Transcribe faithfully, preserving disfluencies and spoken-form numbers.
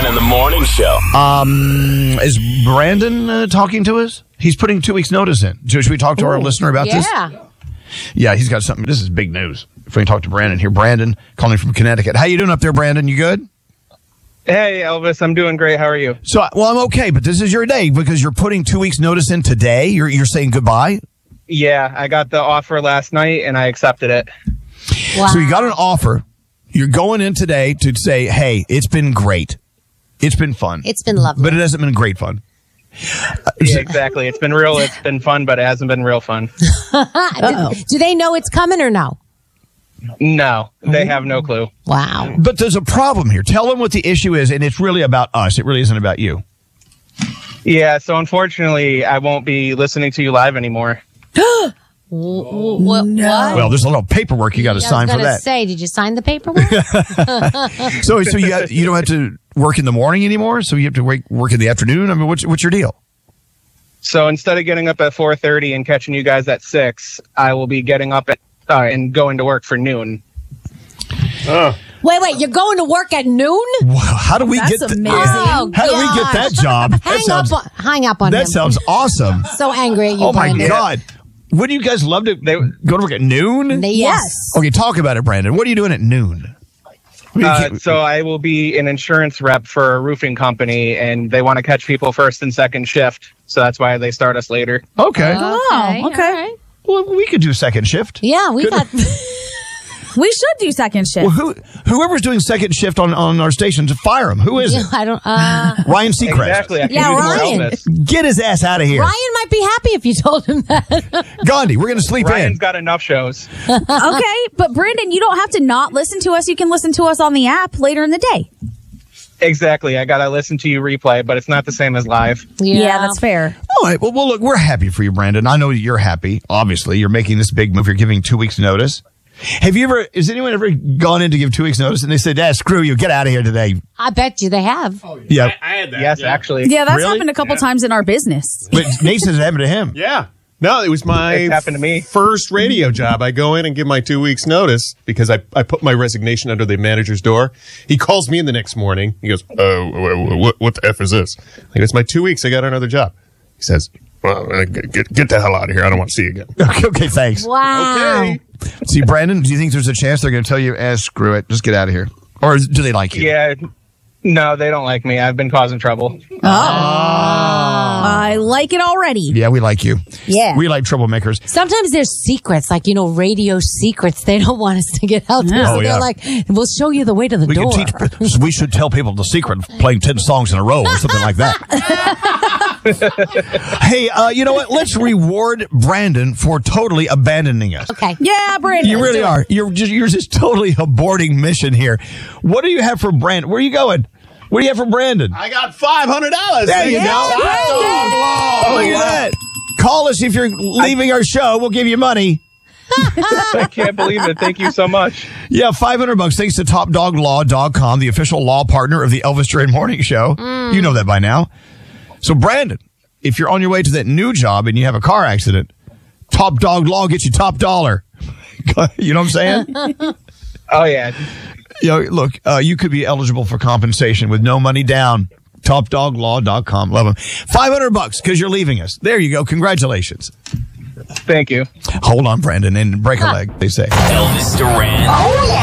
in the Morning Show. Um, is Brandon uh, talking to us? He's putting two weeks' notice in. Should we talk to our listener about yeah. this? Yeah, he's got something. This is big news. If we can talk to Brandon here. Brandon, calling from Connecticut. How you doing up there, Brandon? You good? Hey, Elvis. I'm doing great. How are you? So, well, I'm okay, but this is your day because you're putting two weeks' notice in today. You're you're saying goodbye? Yeah, I got the offer last night, and I accepted it. Wow. So you got an offer. You're going in today to say, hey, it's been great. It's been fun. It's been lovely. But it hasn't been great fun. Yeah, exactly. It's been real. It's been fun, but it hasn't been real fun. do, do they know it's coming or no? No, they have no clue. Wow. But there's a problem here. Tell them what the issue is, and it's really about us. It really isn't about you. Yeah, so unfortunately, I won't be listening to you live anymore. What? No. What? Well, there's a little paperwork you got to I sign was for gonna that. say, did you sign the paperwork? So, so you got, you don't have to work in the morning anymore. So you have to work work in the afternoon. I mean, what's what's your deal? So instead of getting up at four thirty and catching you guys at six, I will be getting up at uh, and going to work for noon. Oh. Wait, wait, you're going to work at noon? Wow, how do we That's get? th- amazing. Oh, how do we get that gosh. job? That Hang sounds up, on, hang up on that him. sounds awesome. So angry at you, Oh my Brandon. God! Wouldn't you guys love to They- go to work at noon? They- Yes. Okay, talk about it, Brandon. What are you doing at noon? Uh, so I will be an insurance rep for a roofing company, and they want to catch people first and second shift. So that's why they start us later. Okay, Oh, okay. all right. well, we could do second shift. Yeah, we got. We should do second shift. Well, who whoever's doing second shift on, on our station, to fire him. Who is it? I don't. Uh, Ryan Seacrest. Exactly. I can Yeah, use more Ryan. Elvis. Get his ass out of here. Ryan might be happy if you told him that. Gandhi, we're going to sleep Ryan's in. got enough shows. Okay, but Brandon, you don't have to not listen to us. You can listen to us on the app later in the day. Exactly. I got to listen to you replay, but it's not the same as live. Yeah, that's fair. All right. Well, well, look, we're happy for you, Brandon. I know you're happy. Obviously, you're making this big move. You're giving two weeks' notice. Have you ever, has anyone ever gone in to give two weeks' notice and they said, Dad, screw you, get out of here today? I bet you they have. Yeah. I had that. Yes, yeah. actually. Yeah, that's Really? happened a couple times in our business. But Nate says it happened to him. Yeah. No, it was my It's happened to me. first radio job. I go in and give my two weeks notice because I, I put my resignation under the manager's door. He calls me in the next morning. He goes, oh, what, what the F is this? I go, it's my two weeks. I got another job. He says, well, uh, get, get, get the hell out of here. I don't want to see you again. Okay, okay, thanks. Wow. Okay. See, Brandon, do you think there's a chance they're going to tell you, eh, screw it, just get out of here? Or is- do they like you? Yeah. No, they don't like me. I've been causing trouble. I like it already. Yeah, we like you. Yeah. We like troublemakers. Sometimes there's secrets, like, you know, radio secrets. They don't want us to get out there. Oh, so yeah. they're like, we'll show you the way to the We door. can teach. We should tell people the secret of playing ten songs in a row or something like that. Hey, uh, you know what? Let's reward Brandon for totally abandoning us. Okay. Yeah, Brandon. You really are. You're just you're just totally aborting mission here. What do you have for Brandon? Where are you going? What do you have for Brandon? I got five hundred dollars. There you go. Oh, Look at that. Call us if you're leaving our show. We'll give you money. I can't believe it. Thank you so much. Yeah, five hundred bucks thanks to top dog law dot com, the official law partner of the Elvis Duran Morning Show. You know that by now. So, Brandon, if you're on your way to that new job and you have a car accident, Top Dog Law gets you top dollar. You know what I'm saying? Oh, yeah. You know, look, uh, you could be eligible for compensation with no money down. top dog law dot com. Love them. five hundred bucks because you're leaving us. There you go. Congratulations. Thank you. Hold on, Brandon, and break a leg, they say. Elvis Duran. Oh, yeah.